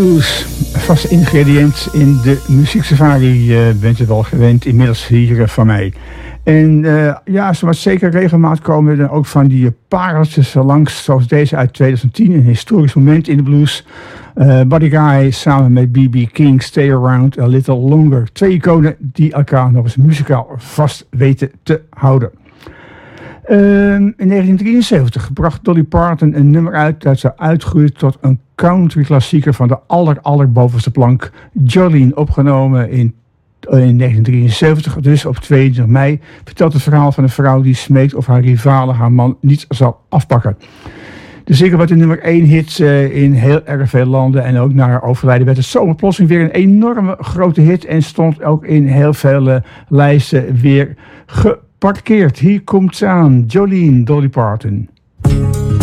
Blues, een vast ingrediënt in de muzieksafari, bent u wel gewend inmiddels hier van mij. En zo wat zeker regelmaat komen er ook van die pareltjes langs, zoals deze uit 2010, een historisch moment in de blues. Buddy Guy samen met B.B. King, Stay Around a Little Longer. Twee iconen die elkaar nog eens muzikaal vast weten te houden. In 1973 bracht Dolly Parton een nummer uit dat ze uitgroeide tot een country klassieker van de allerbovenste plank. Jolene, opgenomen in 1973, dus op 22 mei, vertelt het verhaal van een vrouw die smeekt of haar rivalen haar man niet zal afpakken. De single werd de nummer 1 hit in heel erg veel landen en ook na haar overlijden werd het zomaar plotseling weer een enorme grote hit en stond ook in heel veel lijsten weer geparkeerd. Hier komt ze aan, Jolene, Dolly Parton.